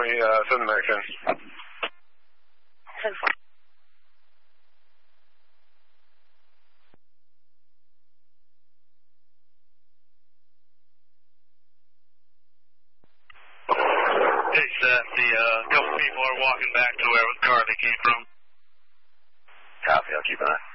Charlie, Southern American. 10-4. Hey, Seth, the couple people are walking back to where the car they came from. Copy, I'll keep an eye.